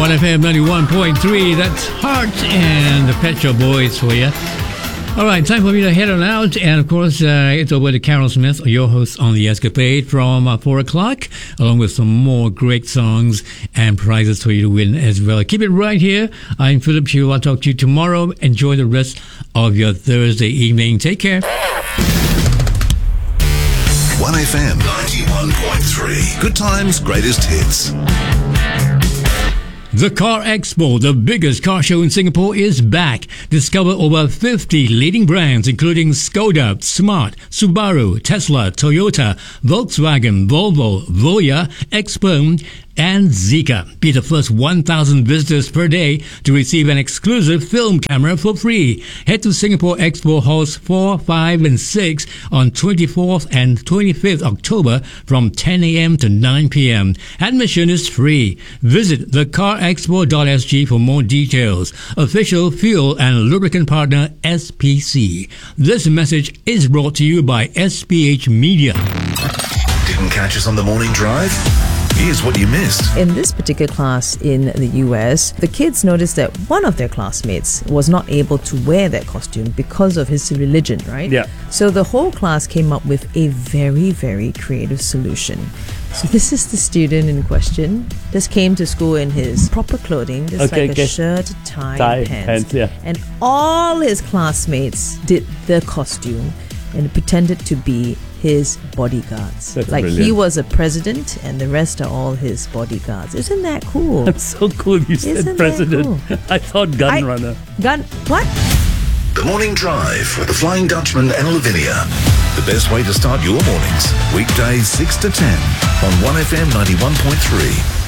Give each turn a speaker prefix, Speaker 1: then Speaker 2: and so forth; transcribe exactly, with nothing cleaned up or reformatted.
Speaker 1: one F M ninety-one point three. That's Heart and the Pet Shop Boys for you. All right, time for me to head on out. And of course, uh, it's over to Carol Smith, your host on The Escapade from uh, four o'clock, along with some more great songs and prizes for you to win as well. Keep it right here. I'm Philip Chu. I'll talk to you tomorrow. Enjoy the rest of your Thursday evening. Take care.
Speaker 2: one F M ninety-one point three. Good times, greatest hits.
Speaker 1: The Car Expo, the biggest car show in Singapore, is back. Discover over fifty leading brands including Skoda, Smart, Subaru, Tesla, Toyota, Volkswagen, Volvo, Voya, Xpeng, and Zeekr. Be the first one thousand visitors per day to receive an exclusive film camera for free. Head to Singapore Expo Halls four, five, and six on twenty-fourth and twenty-fifth October from ten a.m. to nine p.m. Admission is free. Visit the car expo dot s g for more details. Official fuel and lubricant partner S P C. This message is brought to you by S P H Media.
Speaker 2: Didn't catch us on the morning drive? Here's what you missed.
Speaker 3: In this particular class in the U S, the kids noticed that one of their classmates was not able to wear that costume because of his religion, right?
Speaker 4: Yeah.
Speaker 3: So the whole class came up with a very, very creative solution. So this is the student in question. This came to school in his proper clothing. This
Speaker 4: Okay,
Speaker 3: like
Speaker 4: okay.
Speaker 3: a shirt, tie,
Speaker 4: Tie,
Speaker 3: and pants.
Speaker 4: pants, yeah.
Speaker 3: And all his classmates did the costume and pretended to be his bodyguards.
Speaker 4: That's
Speaker 3: like he
Speaker 4: brilliant.
Speaker 3: was a president and the rest are all his bodyguards. Isn't that cool?
Speaker 4: That's so cool you said
Speaker 3: Isn't that
Speaker 4: president.
Speaker 3: cool?
Speaker 4: I thought gun
Speaker 3: I-
Speaker 4: runner.
Speaker 3: Gun what?
Speaker 2: The Morning Drive with the Flying Dutchman and Lavinia. The best way to start your mornings. Weekdays six to ten on one F M ninety-one point three.